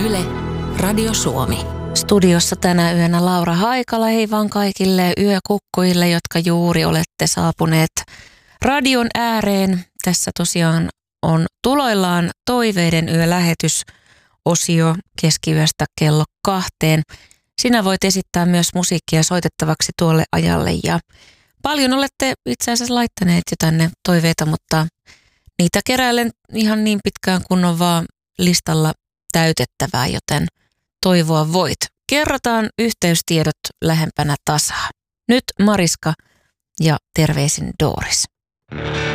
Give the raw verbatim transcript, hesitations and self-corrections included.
Yle, Radio Suomi. Studiossa tänä yönä Laura Haikala. Hei vaan kaikille yökukkujille, jotka juuri olette saapuneet radion ääreen. Tässä tosiaan on tuloillaan Toiveiden yölähetysosio keskiyöstä kello kahteen. Sinä voit esittää myös musiikkia soitettavaksi tuolle ajalle ja paljon olette itse asiassa laittaneet jo tänne toiveita, mutta niitä keräilen ihan niin pitkään kun on vaan listalla täytettävää, joten toivoa voit. Kerrotaan yhteystiedot lähempänä tasaa. Nyt Mariska ja terveisin Doris.